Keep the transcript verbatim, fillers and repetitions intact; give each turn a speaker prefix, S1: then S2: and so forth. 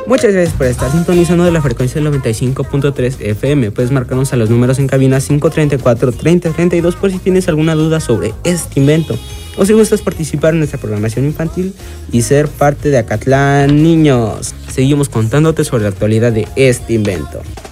S1: Muchas gracias por estar sintonizando de la frecuencia del noventa y cinco punto tres F M. Puedes marcarnos a los números en cabina cinco treinta y cuatro, treinta treinta y dos por si tienes alguna duda sobre este invento. O si gustas participar en nuestra programación infantil y ser parte de Acatlán Niños. Seguimos contándote sobre la actualidad de este invento.